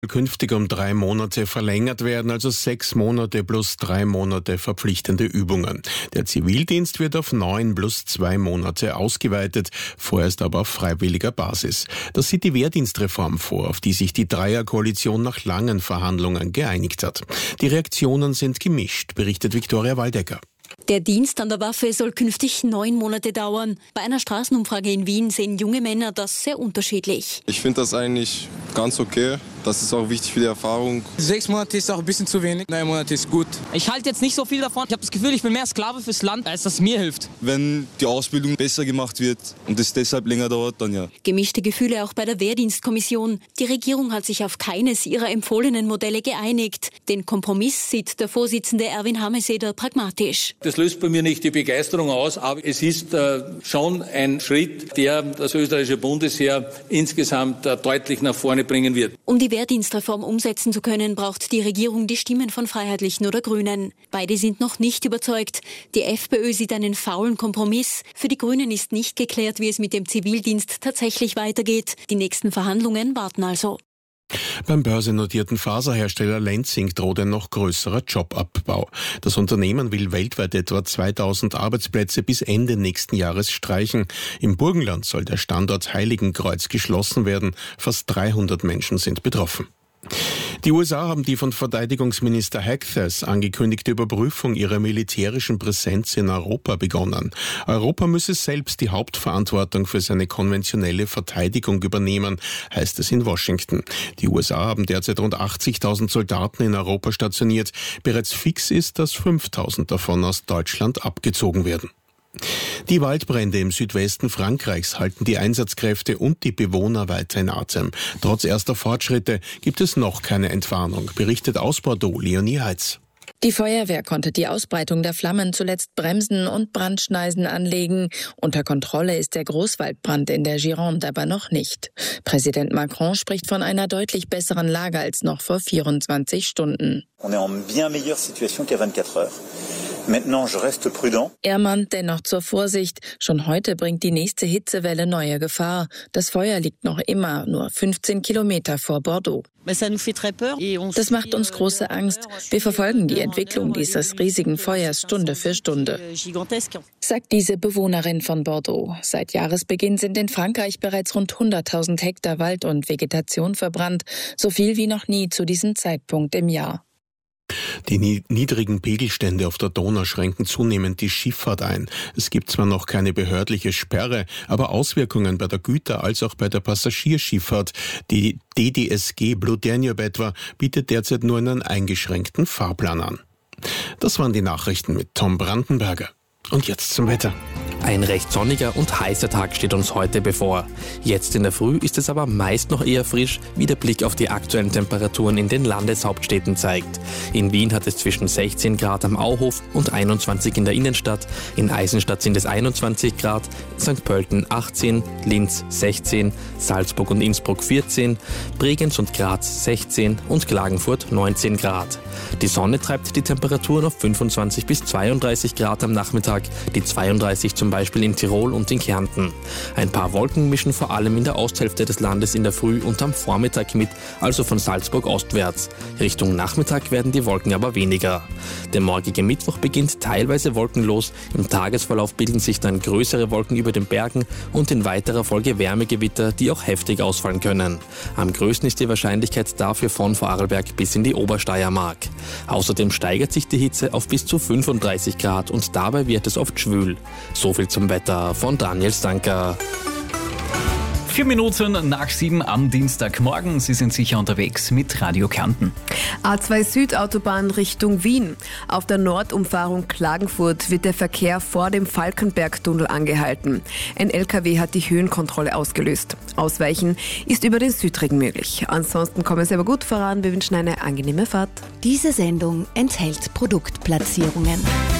künftig um 3 Monate verlängert werden, also 6 Monate plus 3 Monate verpflichtende Übungen. Der Zivildienst wird auf 9 plus 2 Monate ausgeweitet, vorerst aber auf freiwilliger Basis. Das sieht die Wehrdienstreform vor, auf die sich die Dreierkoalition nach langen Verhandlungen geeinigt hat. Die Reaktionen sind gemischt, berichtet Viktoria Waldecker. Der Dienst an der Waffe soll künftig 9 Monate dauern. Bei einer Straßenumfrage in Wien sehen junge Männer das sehr unterschiedlich. Ich finde das eigentlich ganz okay. Das ist auch wichtig für die Erfahrung. 6 Monate ist auch ein bisschen zu wenig, 9 Monate ist gut. Ich halte jetzt nicht so viel davon. Ich habe das Gefühl, ich bin mehr Sklave fürs Land, als das mir hilft. Wenn die Ausbildung besser gemacht wird und es deshalb länger dauert, dann ja. Gemischte Gefühle auch bei der Wehrdienstkommission. Die Regierung hat sich auf keines ihrer empfohlenen Modelle geeinigt. Den Kompromiss sieht der Vorsitzende Erwin Hameseder pragmatisch. Das löst bei mir nicht die Begeisterung aus, aber es ist schon ein Schritt, der das österreichische Bundesheer insgesamt deutlich nach vorne bringen wird. Um die Wehrdienstreform umsetzen zu können, braucht die Regierung die Stimmen von Freiheitlichen oder Grünen. Beide sind noch nicht überzeugt. Die FPÖ sieht einen faulen Kompromiss. Für die Grünen ist nicht geklärt, wie es mit dem Zivildienst tatsächlich weitergeht. Die nächsten Verhandlungen warten also. Beim börsennotierten Faserhersteller Lenzing droht ein noch größerer Jobabbau. Das Unternehmen will weltweit etwa 2000 Arbeitsplätze bis Ende nächsten Jahres streichen. Im Burgenland soll der Standort Heiligenkreuz geschlossen werden. Fast 300 Menschen sind betroffen. Die USA haben die von Verteidigungsminister Hagthas angekündigte Überprüfung ihrer militärischen Präsenz in Europa begonnen. Europa müsse selbst die Hauptverantwortung für seine konventionelle Verteidigung übernehmen, heißt es in Washington. Die USA haben derzeit rund 80.000 Soldaten in Europa stationiert. Bereits fix ist, dass 5.000 davon aus Deutschland abgezogen werden. Die Waldbrände im Südwesten Frankreichs halten die Einsatzkräfte und die Bewohner weiter in Atem. Trotz erster Fortschritte gibt es noch keine Entwarnung, berichtet aus Bordeaux Leonie Heitz. Die Feuerwehr konnte die Ausbreitung der Flammen zuletzt bremsen und Brandschneisen anlegen. Unter Kontrolle ist der Großwaldbrand in der Gironde aber noch nicht. Präsident Macron spricht von einer deutlich besseren Lage als noch vor 24 Stunden. Er mahnt dennoch zur Vorsicht. Schon heute bringt die nächste Hitzewelle neue Gefahr. Das Feuer liegt noch immer nur 15 Kilometer vor Bordeaux. Das macht uns große Angst. Wir verfolgen die Entwicklung dieses riesigen Feuers Stunde für Stunde, sagt diese Bewohnerin von Bordeaux. Seit Jahresbeginn sind in Frankreich bereits rund 100.000 Hektar Wald und Vegetation verbrannt, so viel wie noch nie zu diesem Zeitpunkt im Jahr. Die niedrigen Pegelstände auf der Donau schränken zunehmend die Schifffahrt ein. Es gibt zwar noch keine behördliche Sperre, aber Auswirkungen bei der Güter- als auch bei der Passagierschifffahrt. Die DDSG Blue Danube etwa bietet derzeit nur einen eingeschränkten Fahrplan an. Das waren die Nachrichten mit Tom Brandenberger. Und jetzt zum Wetter. Ein recht sonniger und heißer Tag steht uns heute bevor. Jetzt in der Früh ist es aber meist noch eher frisch, wie der Blick auf die aktuellen Temperaturen in den Landeshauptstädten zeigt. In Wien hat es zwischen 16 Grad am Auhof und 21 in der Innenstadt. In Eisenstadt sind es 21 Grad, St. Pölten 18, Linz 16, Salzburg und Innsbruck 14, Bregenz und Graz 16 und Klagenfurt 19 Grad. Die Sonne treibt die Temperaturen auf 25 bis 32 Grad am Nachmittag, die 32 zum Beispiel in Tirol und in Kärnten. Ein paar Wolken mischen vor allem in der Osthälfte des Landes in der Früh und am Vormittag mit, also von Salzburg ostwärts. Richtung Nachmittag werden die Wolken aber weniger. Der morgige Mittwoch beginnt teilweise wolkenlos, im Tagesverlauf bilden sich dann größere Wolken über den Bergen und in weiterer Folge Wärmegewitter, die auch heftig ausfallen können. Am größten ist die Wahrscheinlichkeit dafür von Vorarlberg bis in die Obersteiermark. Außerdem steigert sich die Hitze auf bis zu 35 Grad und dabei wird es oft schwül. So viel zum Wetter von Daniel Stanker. 4 Minuten nach 7 am Dienstagmorgen. Sie sind sicher unterwegs mit Radio Kärnten. A2 Südautobahn Richtung Wien. Auf der Nordumfahrung Klagenfurt wird der Verkehr vor dem Falkenbergtunnel angehalten. Ein LKW hat die Höhenkontrolle ausgelöst. Ausweichen ist über den Südring möglich. Ansonsten kommen Sie aber gut voran. Wir wünschen eine angenehme Fahrt. Diese Sendung enthält Produktplatzierungen.